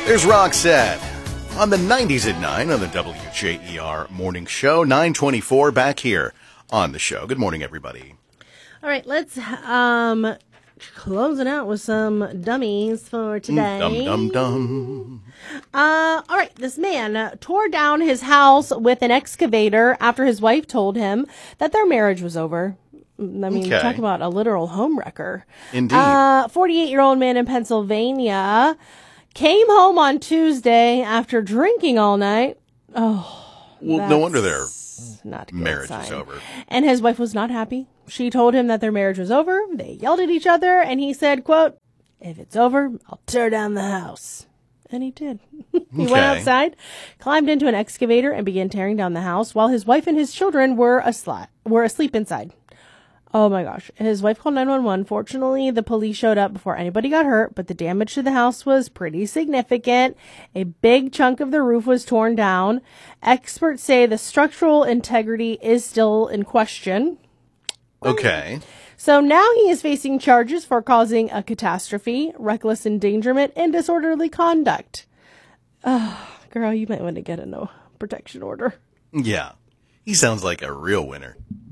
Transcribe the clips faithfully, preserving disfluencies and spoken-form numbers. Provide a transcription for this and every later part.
There's Roxette on the nineties at nine on the W J E R Morning Show. nine twenty-four back here on the show. Good morning, everybody. All right, let's um close it out with some dummies for today. Dum, dum, dum. Uh, all right, this man uh, tore down his house with an excavator after his wife told him that their marriage was over. I mean, Okay. talk about a literal home wrecker. Indeed. Uh, forty-eight-year-old man in Pennsylvania came home on Tuesday after drinking all night. Oh, Well, no wonder their that's not a good marriage sign. is over. And his wife was not happy. She told him that their marriage was over. They yelled at each other, and he said, quote, "If it's over, I'll tear down the house." And he did. He Okay. went outside, climbed into an excavator, and began tearing down the house while his wife and his children were asleep, were asleep inside. Oh my gosh. His wife called nine one one. Fortunately, the police showed up before anybody got hurt, but the damage to the house was pretty significant. A big chunk of the roof was torn down. Experts say the structural integrity is still in question. Okay. So now he is facing charges for causing a catastrophe, reckless endangerment, and disorderly conduct. Oh, girl, you might want to get a no protection order. Yeah. He sounds like a real winner.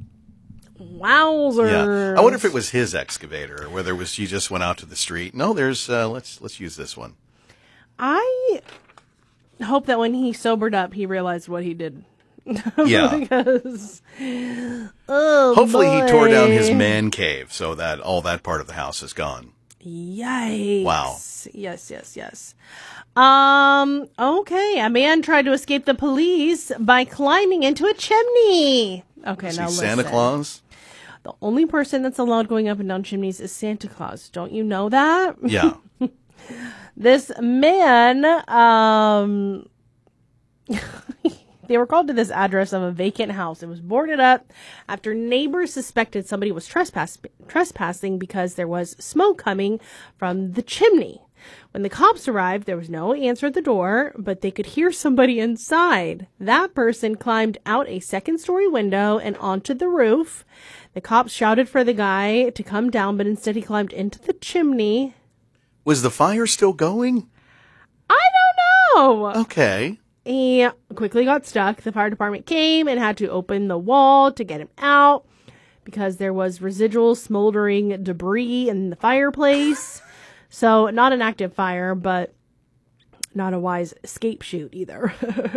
Wowzers. Yeah. I wonder if it was his excavator or whether it was he just went out to the street. No, there's uh, let's let's use this one. I hope that when he sobered up, he realized what he did. Yeah. Because, oh, Hopefully boy. he tore down his man cave so that all that part of the house is gone. Yikes. Wow. Yes, yes, yes. Um, okay. A man tried to escape the police by climbing into a chimney. Okay, Is now he listen. Santa Claus? The only person that's allowed going up and down chimneys is Santa Claus. Don't you know that? Yeah. This man, um, they were called to this address of a vacant house. It was boarded up after neighbors suspected somebody was trespass- trespassing because there was smoke coming from the chimney. When the cops arrived, there was no answer at the door, but they could hear somebody inside. That person climbed out a second-story window and onto the roof. The cops shouted for the guy to come down, but instead he climbed into the chimney. Was the fire still going? I don't know. Okay. He quickly got stuck. The fire department came and had to open the wall to get him out because there was residual smoldering debris in the fireplace. So not an active fire, but not a wise escape chute either.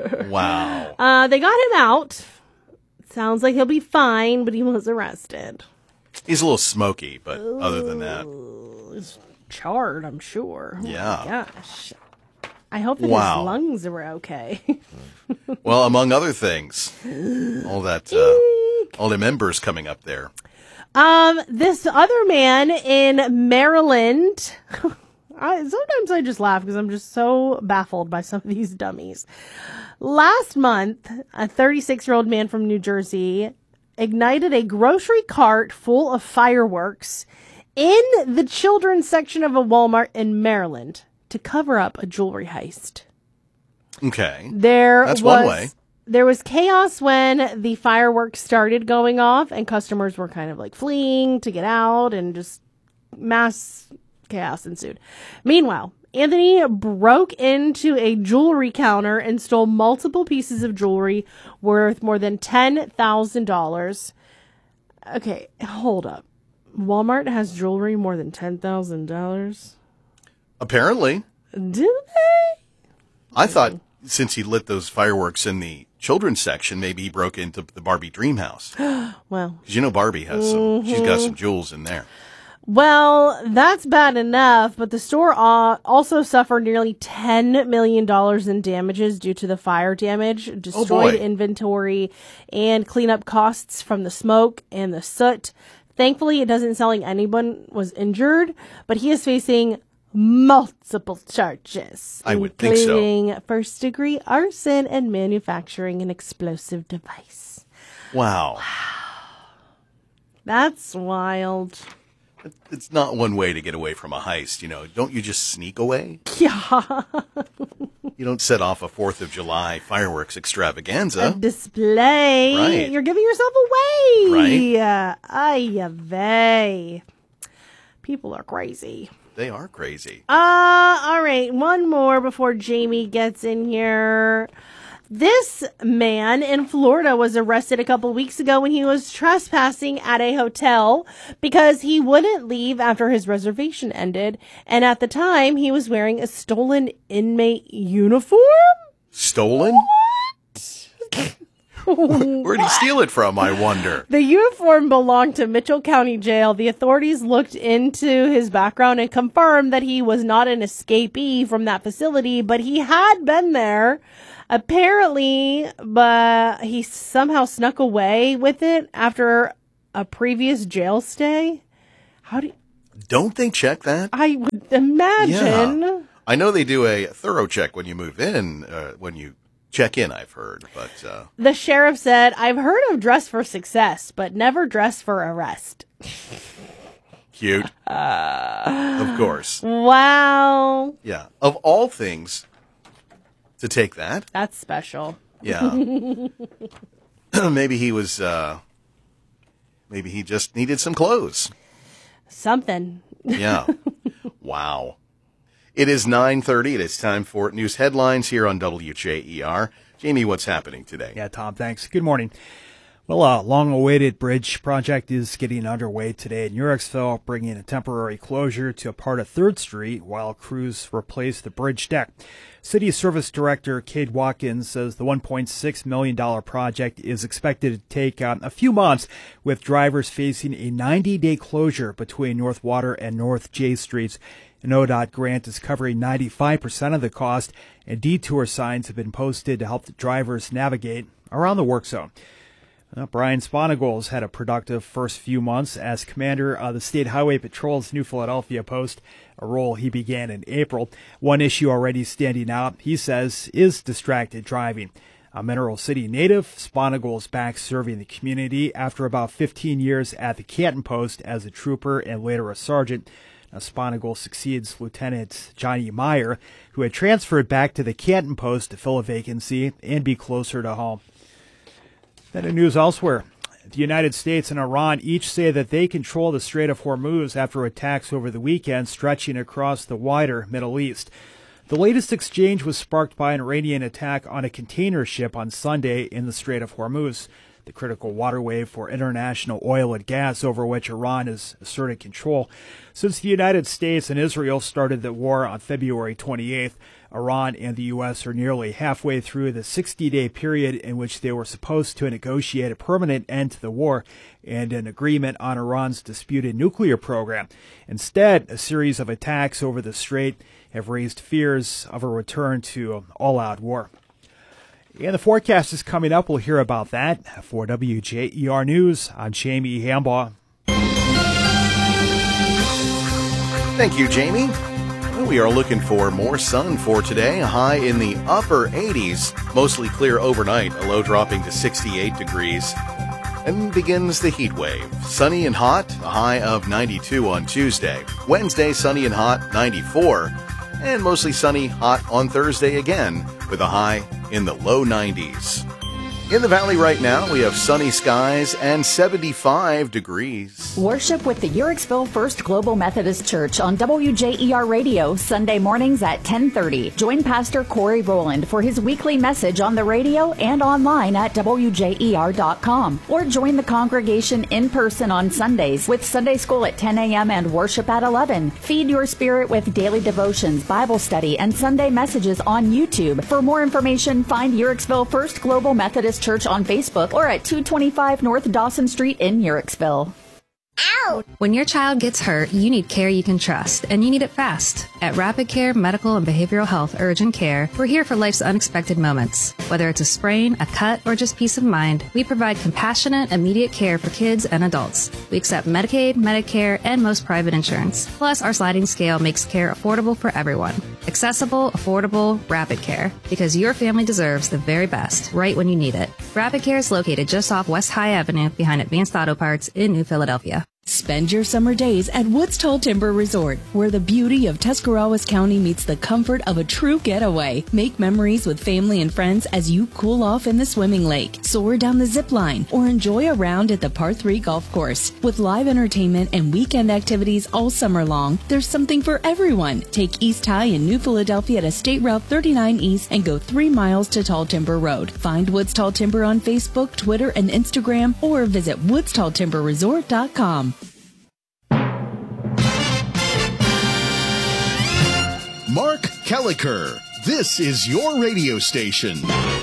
Wow. uh, they got him out. Sounds like he'll be fine, but he was arrested. He's a little smoky, but other than that, He's charred, I'm sure. Yeah. Oh my gosh. I hope that Wow. his lungs were okay. well, among other things, all that, uh, all the members coming up there. Um, this other man in Maryland, I, sometimes I just laugh because I'm just so baffled by some of these dummies. Last month, a thirty-six-year-old man from New Jersey ignited a grocery cart full of fireworks in the children's section of a Walmart in Maryland to cover up a jewelry heist. Okay. There That's was, one way. There was chaos when the fireworks started going off and customers were kind of like fleeing to get out and just mass chaos ensued. Meanwhile, Anthony broke into a jewelry counter and stole multiple pieces of jewelry worth more than ten thousand dollars. Okay, hold up. Walmart has jewelry more than ten thousand dollars? Apparently. Do they? I thought since he lit those fireworks in the children's section, maybe he broke into the Barbie dream house. Well, Because you know Barbie has some, she's got some jewels in there. Well, that's bad enough, but the store uh, also suffered nearly ten million dollars in damages due to the fire damage, destroyed boy. inventory, and cleanup costs from the smoke and the soot. Thankfully, it doesn't sound like anyone was injured, but he is facing multiple charges, I would think so. including first-degree arson and manufacturing an explosive device. Wow. That's wild. It's not one way to get away from a heist, you know. Don't you just sneak away? Yeah. You don't set off a fourth of July fireworks extravaganza. A display. Right. You're giving yourself away. Right. Ay, vey. People are crazy. They are crazy. Uh, all right. One more before Jamie gets in here. This man in Florida was arrested a couple weeks ago when he was trespassing at a hotel because he wouldn't leave after his reservation ended. And at the time, he was wearing a stolen inmate uniform. Stolen? What? Where'd he steal it from, I wonder? The uniform belonged to Mitchell County Jail. The authorities looked into his background and confirmed that he was not an escapee from that facility, but he had been there. Apparently, but he somehow snuck away with it after a previous jail stay. How do you, Don't they check that? I would imagine. Yeah. I know they do a thorough check when you move in, uh, when you check in, I've heard. But uh... the sheriff said, I've heard of dress for success, but never dress for arrest. Cute. Uh, of course. Wow. Yeah. Of all things to take that. That's special. Yeah. Maybe he was, uh, maybe he just needed some clothes. Something. Yeah. Wow. It is nine thirty. It is time for news headlines here on W J E R. Jamie, what's happening today? Yeah, Tom, thanks. Good morning. Well, a long-awaited bridge project is getting underway today in Uhrichsville, bringing a temporary closure to a part of third Street while crews replace the bridge deck. City Service Director Kate Watkins says the one point six million dollars project is expected to take um, a few months, with drivers facing a ninety-day closure between North Water and North J Streets. An O D O T grant is covering ninety-five percent of the cost, and detour signs have been posted to help the drivers navigate around the work zone. Uh, Brian Sponagles had a productive first few months as commander of the State Highway Patrol's New Philadelphia post, a role he began in April. One issue already standing out, he says, is distracted driving. A Mineral City native, Sponagles back serving the community after about fifteen years at the Canton post as a trooper and later a sergeant. Now, Sponagles succeeds Lieutenant Johnny Meyer, who had transferred back to the Canton post to fill a vacancy and be closer to home. Then in news elsewhere, the United States and Iran each say that they control the Strait of Hormuz after attacks over the weekend stretching across the wider Middle East. The latest exchange was sparked by an Iranian attack on a container ship on Sunday in the Strait of Hormuz, the critical waterway for international oil and gas over which Iran has asserted control. Since the United States and Israel started the war on February twenty-eighth, Iran and the U S are nearly halfway through the sixty-day period in which they were supposed to negotiate a permanent end to the war and an agreement on Iran's disputed nuclear program. Instead, a series of attacks over the strait have raised fears of a return to all-out war. And the forecast is coming up. We'll hear about that. For W J E R News, I'm Jamie Hambaugh. Thank you, Jamie. We are looking for more sun for today. A high in the upper eighties, mostly clear overnight, a low dropping to sixty-eight degrees. And begins the heat wave. Sunny and hot, a high of ninety-two on Tuesday. Wednesday, sunny and hot, ninety-four. And mostly sunny, hot on Thursday again, with a high in the low nineties. In the valley right now, we have sunny skies and seventy-five degrees. Worship with the Uhrichsville First Global Methodist Church on W J E R Radio, Sunday mornings at ten thirty. Join Pastor Corey Rowland for his weekly message on the radio and online at W J E R dot com. Or join the congregation in person on Sundays with Sunday school at ten a.m. and worship at eleven. Feed your spirit with daily devotions, Bible study, and Sunday messages on YouTube. For more information, find Uhrichsville First Global Methodist Church on Facebook or at two twenty-five North Dawson Street in Uhrichsville. Ow! When your child gets hurt, you need care you can trust, and you need it fast. At Rapid Care Medical and Behavioral Health Urgent Care, we're here for life's unexpected moments. Whether it's a sprain, a cut, or just peace of mind, we provide compassionate, immediate care for kids and adults. We accept Medicaid, Medicare, and most private insurance. Plus, our sliding scale makes care affordable for everyone. Accessible, affordable, Rapid Care. Because your family deserves the very best, right when you need it. Rapid Care is located just off West High Avenue behind Advanced Auto Parts in New Philadelphia. Spend your summer days at Woods Tall Timber Resort, where the beauty of Tuscarawas County meets the comfort of a true getaway. Make memories with family and friends as you cool off in the swimming lake, soar down the zip line, or enjoy a round at the Par three golf course. With live entertainment and weekend activities all summer long, there's something for everyone. Take East High in New Philadelphia to State Route thirty-nine East and go three miles to Tall Timber Road. Find Woods Tall Timber on Facebook, Twitter, and Instagram, or visit woods tall timber resort dot com. Mark Kelleher, this is your radio station.